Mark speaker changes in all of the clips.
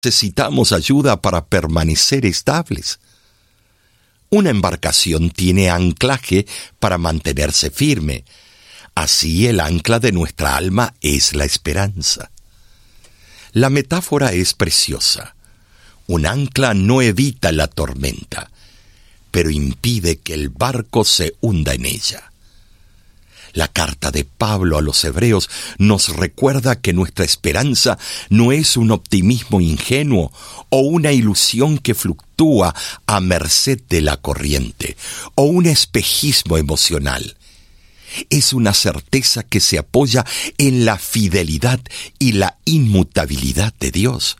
Speaker 1: necesitamos ayuda para permanecer estables. Una embarcación tiene anclaje para mantenerse firme. Así el ancla de nuestra alma es la esperanza. La metáfora es preciosa. Un ancla no evita la tormenta, pero impide que el barco se hunda en ella. La carta de Pablo a los Hebreos nos recuerda que nuestra esperanza no es un optimismo ingenuo o una ilusión que fluctúa a merced de la corriente o un espejismo emocional. Es una certeza que se apoya en la fidelidad y la inmutabilidad de Dios.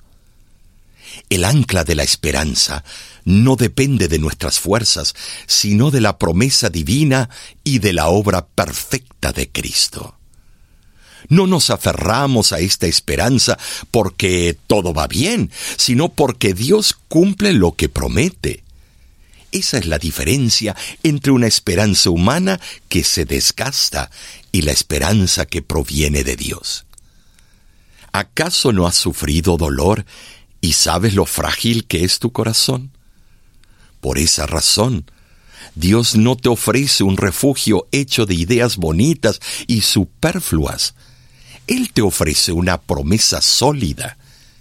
Speaker 1: El ancla de la esperanza no depende de nuestras fuerzas, sino de la promesa divina y de la obra perfecta de Cristo. No nos aferramos a esta esperanza porque todo va bien, sino porque Dios cumple lo que promete. Esa es la diferencia entre una esperanza humana que se desgasta y la esperanza que proviene de Dios. ¿Acaso no has sufrido dolor y sabes lo frágil que es tu corazón? Por esa razón, Dios no te ofrece un refugio hecho de ideas bonitas y superfluas. Él te ofrece una promesa sólida.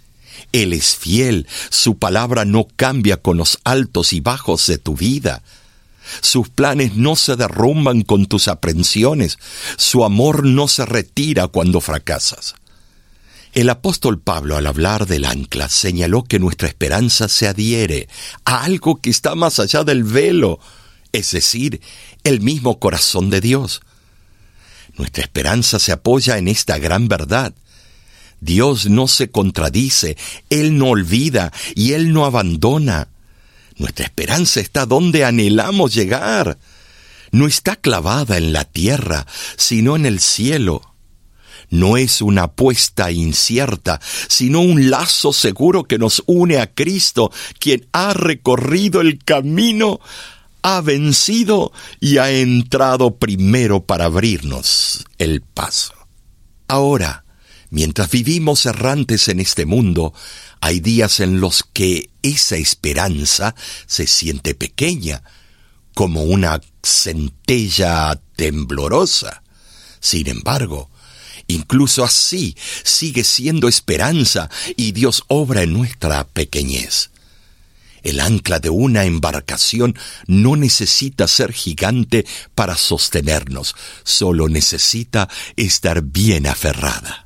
Speaker 1: Él es fiel, su palabra no cambia con los altos y bajos de tu vida. Sus planes no se derrumban con tus aprensiones, su amor no se retira cuando fracasas. El apóstol Pablo, al hablar del ancla, señaló que nuestra esperanza se adhiere a algo que está más allá del velo, es decir, el mismo corazón de Dios. Nuestra esperanza se apoya en esta gran verdad. Dios no se contradice, Él no olvida y Él no abandona. Nuestra esperanza está donde anhelamos llegar. No está clavada en la tierra, sino en el cielo. No es una apuesta incierta, sino un lazo seguro que nos une a Cristo, quien ha recorrido el camino, ha vencido y ha entrado primero para abrirnos el paso. Ahora, mientras vivimos errantes en este mundo, hay días en los que esa esperanza se siente pequeña, como una centella temblorosa. Sin embargo, incluso así sigue siendo esperanza y Dios obra en nuestra pequeñez. El ancla de una embarcación no necesita ser gigante para sostenernos, solo necesita estar bien aferrada.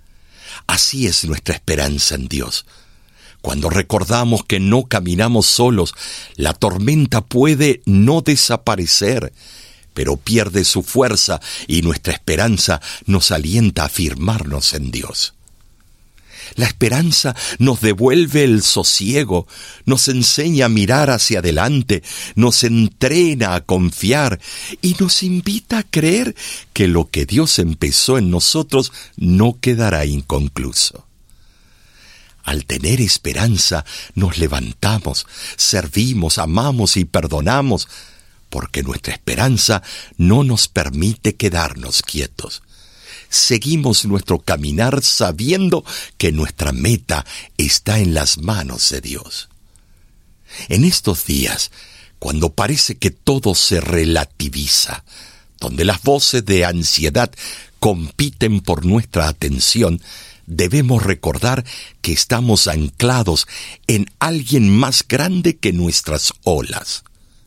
Speaker 1: Así es nuestra esperanza en Dios. Cuando recordamos que no caminamos solos, la tormenta puede no desaparecer, pero pierde su fuerza y nuestra esperanza nos alienta a afirmarnos en Dios. La esperanza nos devuelve el sosiego, nos enseña a mirar hacia adelante, nos entrena a confiar y nos invita a creer que lo que Dios empezó en nosotros no quedará inconcluso. Al tener esperanza, nos levantamos, servimos, amamos y perdonamos, porque nuestra esperanza no nos permite quedarnos quietos. Seguimos nuestro caminar sabiendo que nuestra meta está en las manos de Dios. En estos días, cuando parece que todo se relativiza, donde las voces de ansiedad compiten por nuestra atención, debemos recordar que estamos anclados en alguien más grande que nuestras olas.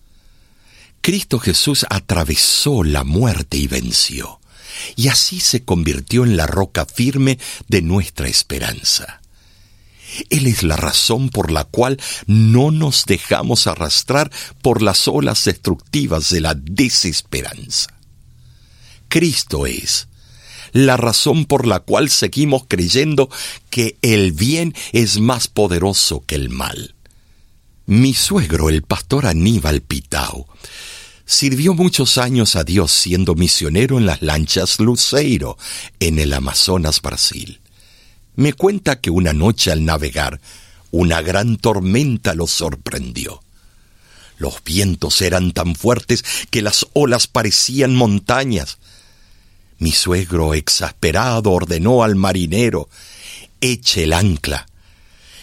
Speaker 1: Cristo Jesús atravesó la muerte y venció, y así se convirtió en la roca firme de nuestra esperanza. Él es la razón por la cual no nos dejamos arrastrar por las olas destructivas de la desesperanza. Cristo es la razón por la cual seguimos creyendo que el bien es más poderoso que el mal. Mi suegro, el pastor Aníbal Pitao, sirvió muchos años a Dios siendo misionero en las lanchas Luceiro, en el Amazonas, Brasil. Me cuenta que una noche al navegar, una gran tormenta lo sorprendió. Los vientos eran tan fuertes que las olas parecían montañas. Mi suegro, exasperado, ordenó al marinero: «Eche el ancla».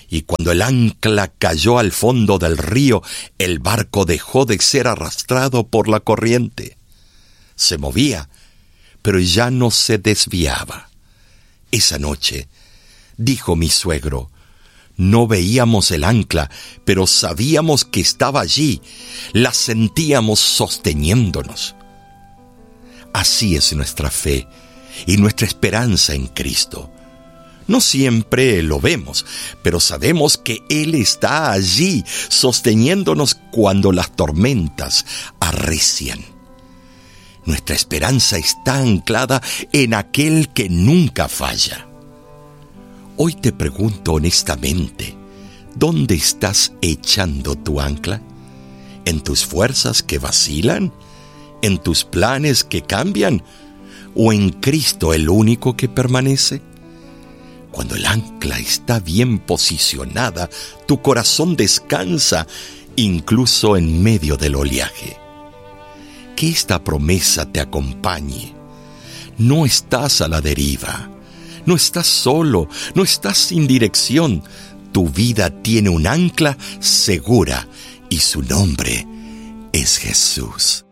Speaker 1: Y cuando el ancla cayó al fondo del río, el barco dejó de ser arrastrado por la corriente. Se movía, pero ya no se desviaba. Esa noche, dijo mi suegro, no veíamos el ancla, pero sabíamos que estaba allí. La sentíamos sosteniéndonos. Así es nuestra fe y nuestra esperanza en Cristo. No siempre lo vemos, pero sabemos que Él está allí, sosteniéndonos cuando las tormentas arrecian. Nuestra esperanza está anclada en aquel que nunca falla. Hoy te pregunto honestamente, ¿dónde estás echando tu ancla? ¿En tus fuerzas que vacilan? ¿En tus planes que cambian? ¿O en Cristo el único que permanece? Cuando el ancla está bien posicionada, tu corazón descansa, incluso en medio del oleaje. Que esta promesa te acompañe. No estás a la deriva, no estás solo, no estás sin dirección. Tu vida tiene un ancla segura y su nombre es Jesús.